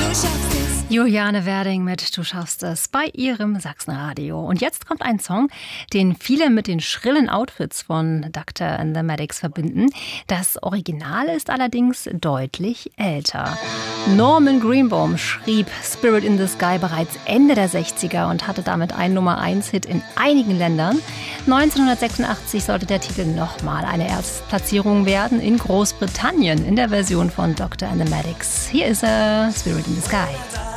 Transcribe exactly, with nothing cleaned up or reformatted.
Juliane Werding mit Du schaffst es bei ihrem Sachsenradio. Und jetzt kommt ein Song, den viele mit den schrillen Outfits von Doctor and the Medics verbinden. Das Original ist allerdings deutlich älter. Norman Greenbaum schrieb Spirit in the Sky bereits Ende der sechziger und hatte damit einen Nummer eins Hit in einigen Ländern. neunzehnhundertsechsundachtzig sollte der Titel nochmal eine Erstplatzierung werden in Großbritannien in der Version von Doctor and the Medics. Hier ist er, Spirit in the Sky.